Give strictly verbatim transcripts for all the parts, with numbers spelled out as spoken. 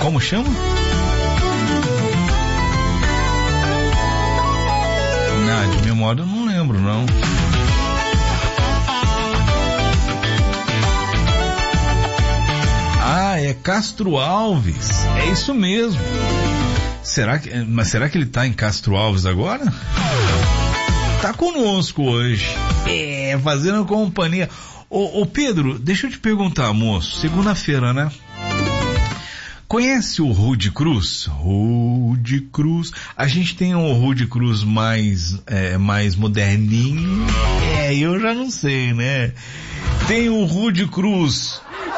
Como chama? Não, de memória eu não lembro, não. Ah, é Castro Alves. É isso mesmo. Será que, mas será que ele tá em Castro Alves agora? Tá conosco hoje. É, fazendo companhia. Ô, ô Pedro, deixa eu te perguntar, moço. Segunda-feira, né? Conhece o Rude Cruz? Rude Cruz. A gente tem um Rude Cruz mais, é, mais moderninho. É, eu já não sei, né? Tem o Rude Cruz.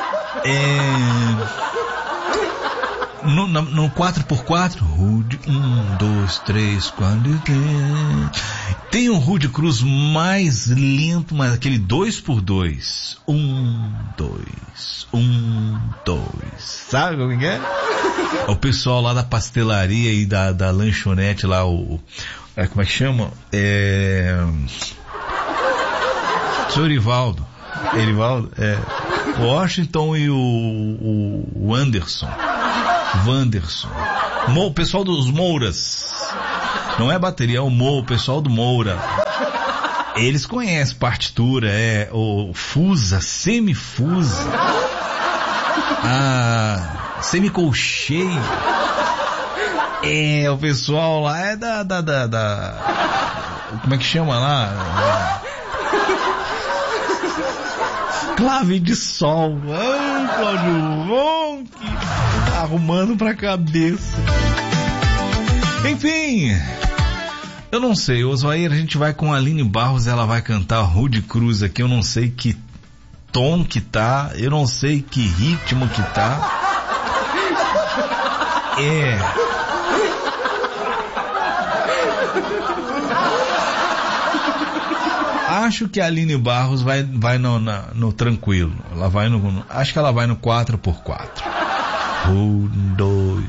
É... No, no, no quatro por quatro, Rude, um, dois, três, quatro, tem um Rude Cruz mais lento, mas aquele dois por dois, um, dois, um, dois, sabe como é? O pessoal lá da pastelaria e da, da lanchonete lá, o, é, como é que chama? É... Seu Erivaldo, Erivaldo, é, Washington e o, o, o Anderson, Wanderson, o pessoal dos Mouras, não é bateria, é o Mo, o pessoal do Moura, eles conhecem partitura, é o Fusa, semifusa, a semicolcheio, é o pessoal lá é da, da, da, da como é que chama lá? Clave de sol. Ai, Cláudio Ronque, tá arrumando pra cabeça. Enfim, eu não sei, Osvair, a gente vai com a Aline Barros, ela vai cantar Rude Cruz aqui, eu não sei que tom que tá, eu não sei que ritmo que tá. É... Acho que a Aline Barros vai, vai no, na, no tranquilo. Ela vai no, acho que ela vai no quatro por quatro. Um, dois.